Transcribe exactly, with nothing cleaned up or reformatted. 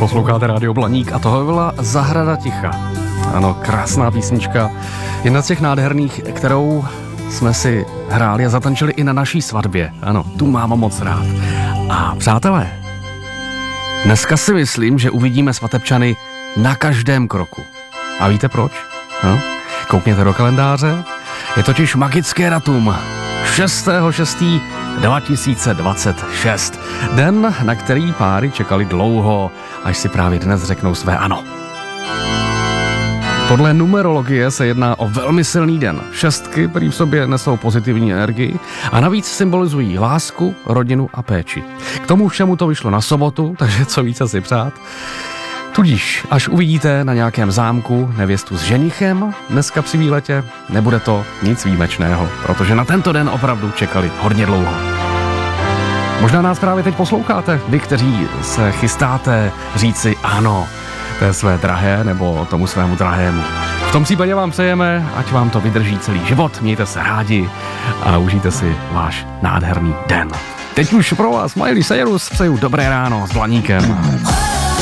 Posloucháte Rádio Blaník a tohle byla Zahrada ticha. Ano, krásná písnička. Jedna z těch nádherných, kterou jsme si hráli a zatančili i na naší svatbě. Ano, tu mám moc rád. A přátelé, dneska si myslím, že uvidíme svatebčany na každém kroku. A víte proč? No? Koukněte do kalendáře. Je totiž magické datum. šestého šestého dva tisíce dvacet šest. Den, na který páry čekali dlouho, až si právě dnes řeknou své ano. Podle numerologie se jedná o velmi silný den. Šestky prý v sobě nesou pozitivní energii a navíc symbolizují lásku, rodinu a péči. K tomu všemu to vyšlo na sobotu, takže co více si přát. Tudíž, až uvidíte na nějakém zámku nevěstu s ženichem dneska při výletě, nebude to nic výjimečného, protože na tento den opravdu čekali hodně dlouho. Možná nás právě teď posloucháte, vy, kteří se chystáte říci ano té své drahé nebo tomu svému drahému. V tom případě vám přejeme, ať vám to vydrží celý život, mějte se rádi a užijte si váš nádherný den. Teď už pro vás Miley Cyrus přeju dobré ráno s Blaníkem.